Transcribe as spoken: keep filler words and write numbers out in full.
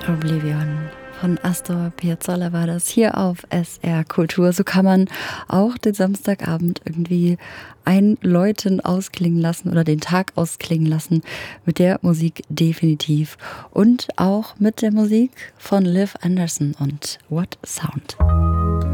Oblivion von Astor Piazzolla war das hier auf S R Kultur. So kann man auch den Samstagabend irgendwie einläuten, ausklingen lassen oder den Tag ausklingen lassen mit der Musik definitiv. Und auch mit der Musik von Liv Anderson und What Sound.